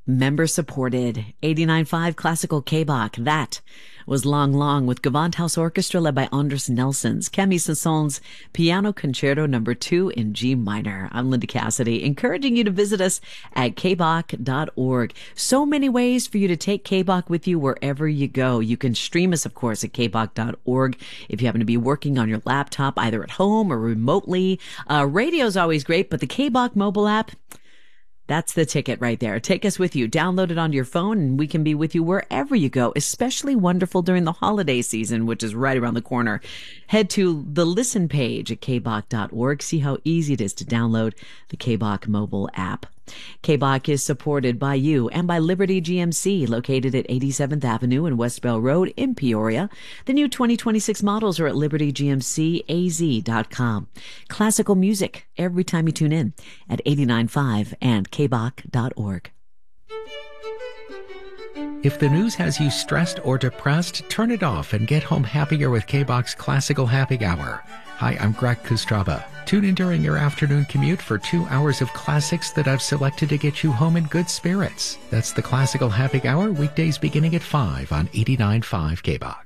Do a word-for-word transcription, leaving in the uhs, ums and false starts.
Member supported. eighty-nine point five Classical K-Bach. That was Long Long with Gewandhaus Orchestra led by Anders Nelsons. Camille Saint-Saëns Piano Concerto number two in G minor. I'm Linda Cassidy, encouraging you to visit us at k bach dot org. So many ways for you to take K-Bach with you wherever you go. You can stream us, of course, at k bach dot org if you happen to be working on your laptop, either at home or remotely. Uh, radio's always great, but the K-Bach mobile app, that's the ticket right there. Take us with you. Download it onto your phone, and we can be with you wherever you go. Especially wonderful during the holiday season, which is right around the corner. Head to the listen page at k bach dot org. See how easy it is to download the K-Bach mobile app. K-Bach is supported by you and by Liberty G M C, located at eighty-seventh Avenue and West Bell Road in Peoria. The new twenty twenty-six models are at liberty g m c a z dot com. Classical music every time you tune in at eighty-nine point five and k bach dot org. If the news has you stressed or depressed, turn it off and get home happier with K-Bach's Classical Happy Hour. Hi, I'm Greg Kostraba. Tune in during your afternoon commute for two hours of classics that I've selected to get you home in good spirits. That's the Classical Happy Hour, weekdays beginning at five on eighty-nine point five K-Bach.